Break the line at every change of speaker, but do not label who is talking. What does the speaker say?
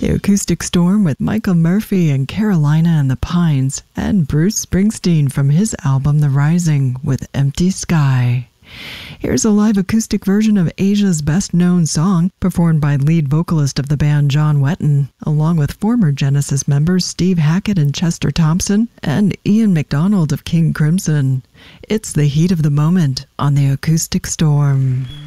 The Acoustic Storm with Michael Murphy and Carolina and the Pines, and Bruce Springsteen from his album The Rising with Empty Sky. Here's a live acoustic version of Asia's best-known song, performed by lead vocalist of the band John Wetton, along with former Genesis members Steve Hackett and Chester Thompson, and Ian MacDonald of King Crimson. It's The Heat of the Moment on The Acoustic Storm.